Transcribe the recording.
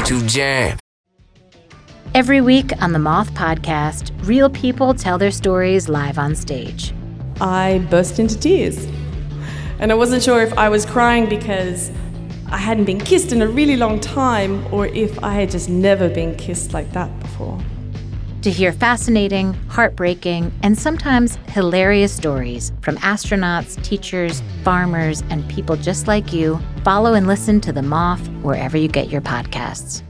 to jam. Every week on the Moth Podcast, real people tell their stories live on stage. I burst into tears. And I wasn't sure if I was crying because I hadn't been kissed in a really long time or if I had just never been kissed like that before. To hear fascinating, heartbreaking, and sometimes hilarious stories from astronauts, teachers, farmers, and people just like you, follow and listen to The Moth wherever you get your podcasts.